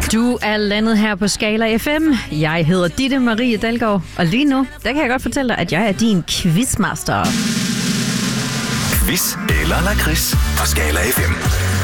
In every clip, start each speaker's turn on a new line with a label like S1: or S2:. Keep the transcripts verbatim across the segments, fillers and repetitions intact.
S1: Du er landet her på Skala F M. Jeg hedder Ditte Marie Dalgaard, og lige nu, der kan jeg godt fortælle dig, at jeg er din quizmaster.
S2: Quiz eller lakrids på Skala F M.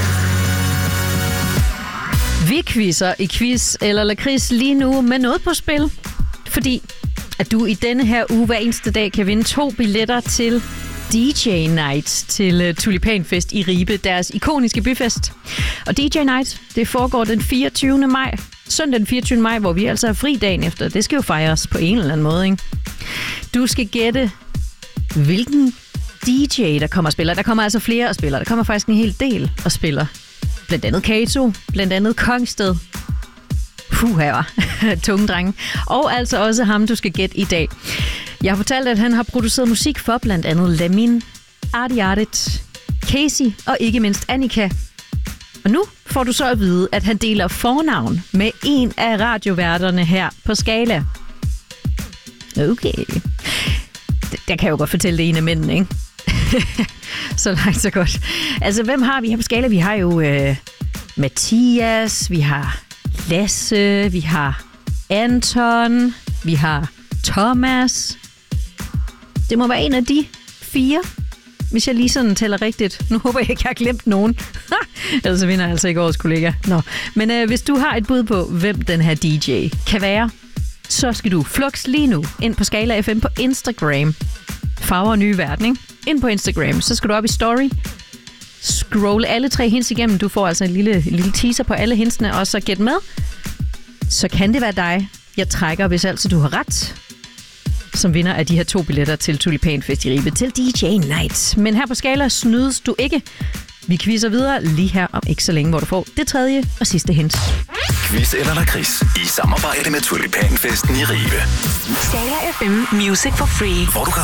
S1: Vi quizzer i quiz eller lakrids lige nu med noget på spil. Fordi at du i denne her uge hver eneste dag kan vinde to billetter til D J Night til uh, Tulipanfest i Ribe, deres ikoniske byfest. Og D J Night, det foregår den fireogtyvende maj. Søndag den fireogtyvende maj, hvor vi altså er fri dagen efter. Det skal jo fejres på en eller anden måde, ikke? Du skal gætte, hvilken D J, der kommer og spiller. Der kommer altså flere og spiller. Der kommer faktisk en hel del og spiller. Blandt andet Kato, blandt andet Kongsted. Puh, her var tunge drenge. Og altså også ham, du skal gætte i dag. Jeg har fortalt, at han har produceret musik for blandt andet Lamin, Arti Artit, Casey og ikke mindst Annika. Og nu får du så at vide, at han deler fornavn med en af radioværterne her på Skala. Okay. Der kan jeg jo godt fortælle det ene af mændene, ikke? Så langt, så godt. Altså, hvem har vi her på Skala? Vi har jo øh, Mathias, vi har Lasse, vi har Anton, vi har Thomas. Det må være en af de fire, hvis jeg lige sådan tæller rigtigt. Nu håber jeg ikke, jeg har glemt nogen. Ellers så vinder jeg altså ikke årets kollega. Nå. Men øh, hvis du har et bud på, hvem den her D J kan være, så skal du flux lige nu ind på Skala F M på Instagram. Farver og nye verden, ikke? Ind på Instagram, så skal du op i story. Scroll alle tre hints igennem. Du får altså en lille, en lille teaser på alle hintsene, og så gæt med. Så kan det være dig, jeg trækker, hvis altså du har ret, som vinder af de her to billetter til Tulipanfest i Ribe til D J Night. Men her på Skala snydes du ikke. Vi quizzer videre lige her om ikke så længe, hvor du får det tredje og sidste hint.
S2: Quiz eller lakrids i samarbejde med Tulipanfesten i Ribe.
S3: Skala F M Music for Free.
S2: Hvor du kan